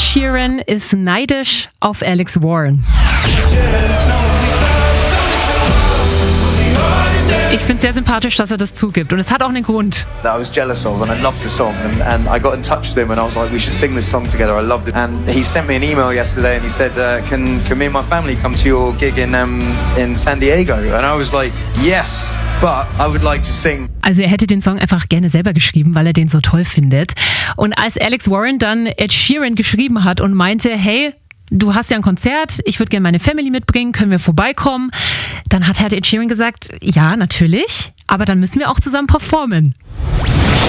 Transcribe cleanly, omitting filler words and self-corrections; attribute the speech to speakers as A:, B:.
A: Sheeran ist neidisch auf Alex Warren. Ich finde es sehr sympathisch, dass er das zugibt. Und es hat auch einen Grund.
B: That I was jealous of, and I loved the song, and I got in touch with him, and I was like, we should sing this song together. I loved it. And he sent me an email yesterday, and he said, can me and my family come to your gig in San Diego? And I was like, yes, but I would like to sing.
A: Also er hätte den Song einfach gerne selber geschrieben, weil er den so toll findet. Und als Alex Warren dann Ed Sheeran geschrieben hat und meinte, hey, du hast ja ein Konzert, ich würde gerne meine Family mitbringen, können wir vorbeikommen? Dann hat Ed Sheeran gesagt, ja, natürlich, aber dann müssen wir auch zusammen performen.